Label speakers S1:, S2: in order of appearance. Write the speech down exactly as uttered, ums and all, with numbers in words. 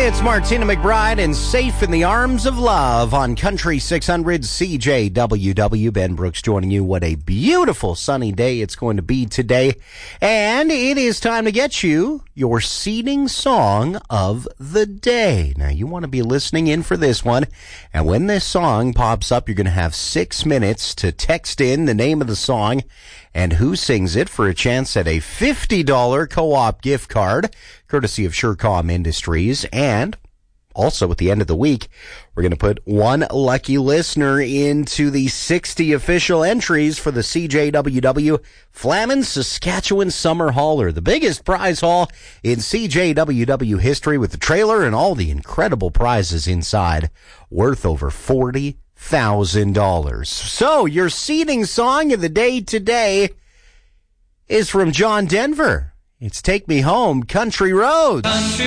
S1: It's Martina McBride and Safe in the Arms of Love on Country six hundred C J W W. Ben Brooks joining you. What a beautiful sunny day it's going to be today. And it is time to get you your seeding song of the day. Now, you want to be listening in for this one. And when this song pops up, you're going to have six minutes to text in the name of the song and who sings it for a chance at a fifty dollars co-op gift card, courtesy of Surecom Industries. And also at the end of the week, we're going to put one lucky listener into the sixty official entries for the C J W W Flamin Saskatchewan Summer Hauler, the biggest prize haul in C J W W history, with the trailer and all the incredible prizes inside, worth over forty thousand dollars. So your seeding song of the day today is from John Denver. It's Take Me Home, Country Roads. Country